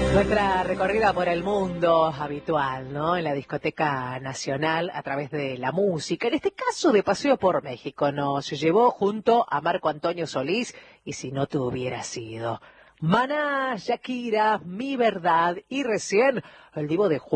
Nuestra recorrida por el mundo habitual, ¿no? En la discoteca nacional a través de la música. En este caso de Paseo por México nos llevó junto a Marco Antonio Solís y Si no te hubiera sido. Maná, Shakira, Mi Verdad y recién el Divo de